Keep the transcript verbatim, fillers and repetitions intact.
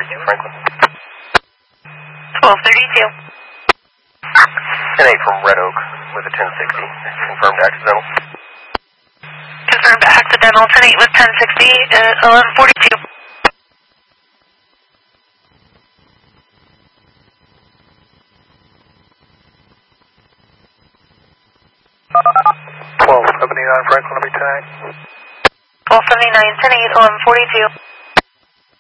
thirty-two, Franklin. twelve thirty-two. ten eight from Red Oak with a ten sixty. Confirmed accidental. Confirmed accidental, ten eight with ten sixty, uh, eleven forty-two. twelve seventy-nine, Franklin, let me ten eight. twelve seventy-nine, ten eight, eleven forty-two.